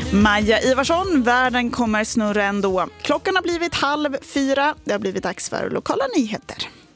Maja Ivarsson, världen kommer snurra ändå. Klockan har blivit 3:30. Det har blivit dags för lokala nyheter.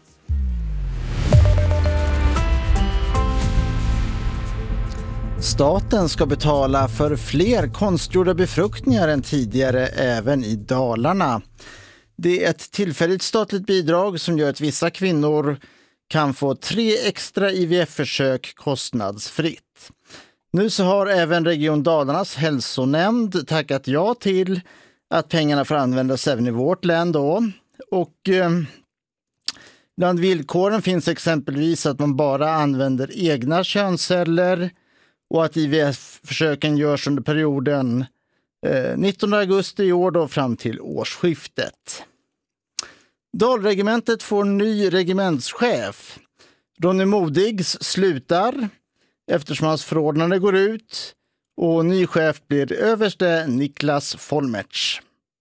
Staten ska betala för fler konstgjorda befruktningar än tidigare även i Dalarna. Det är ett tillfälligt statligt bidrag som gör att vissa kvinnor kan få 3 extra IVF-försök kostnadsfritt. Nu så har även Region Dalarnas hälsonämnd tackat ja till att pengarna får användas även i vårt län då. Och bland villkoren finns exempelvis att man bara använder egna könsceller och att IVF-försöken görs under perioden 19 augusti i år då fram till årsskiftet. Dalregementet får ny regementschef. Ronny Modigs slutar eftersom hans förordnande går ut och ny chef blir överste Niklas Folmertz.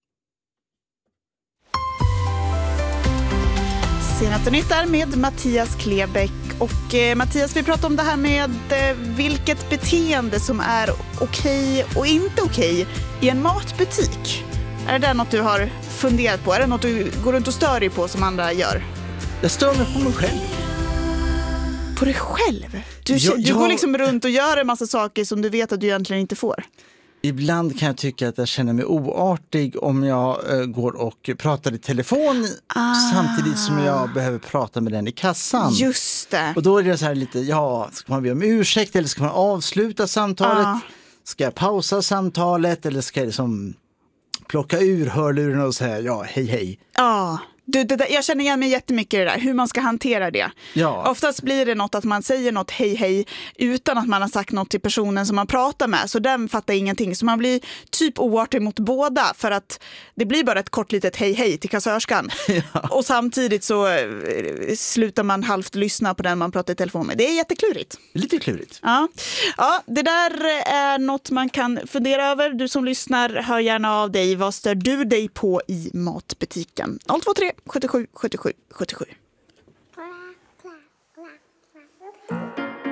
Senaste nytt är med Mattias Klebeck. Och Mattias, vi pratar om det här med vilket beteende som är okej och inte okej i en matbutik. Är det något du har funderat på? Är det något du går runt och stör dig på som andra gör? Jag stör mig på mig själv. På dig själv? Du går liksom runt och gör en massa saker som du vet att du egentligen inte får. Ibland kan jag tycka att jag känner mig oartig om jag går och pratar i telefon samtidigt som jag behöver prata med den i kassan. Just det. Och då är det så här lite, ska man be om ursäkt eller ska man avsluta samtalet? Ska jag pausa samtalet eller ska jag liksom plocka ur hörluren och säga hej? Ja. Jag känner igen mig jättemycket i det där, hur man ska hantera det. Ja. Oftast blir det något att man säger något hej utan att man har sagt något till personen som man pratar med. Så den fattar ingenting. Så man blir typ oartig mot båda för att det blir bara ett kort litet hej till kassörskan. Ja. Och samtidigt så slutar man halvt lyssna på den man pratar i telefon med. Det är jätteklurigt. Lite klurigt. Ja, det där är något man kan fundera över. Du som lyssnar, hör gärna av dig. Vad stör du dig på i matbutiken? 023 77 77 77.